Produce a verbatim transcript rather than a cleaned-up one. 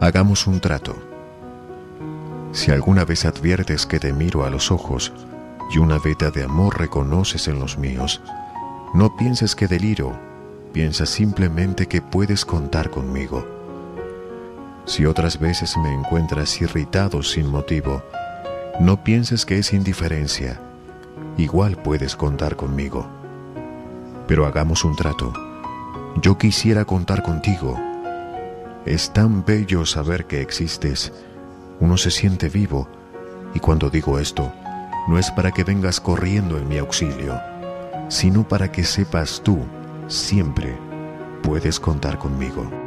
Hagamos un trato. Si alguna vez adviertes que te miro a los ojos y una veta de amor reconoces en los míos, no pienses que deliro, piensa simplemente que puedes contar conmigo. Si otras veces me encuentras irritado sin motivo, no pienses que es indiferencia, igual puedes contar conmigo. Pero hagamos un trato. Yo quisiera contar contigo. Es tan bello saber que existes. Uno se siente vivo, y cuando digo esto, no es para que vengas corriendo en mi auxilio, sino para que sepas tú, siempre puedes contar conmigo.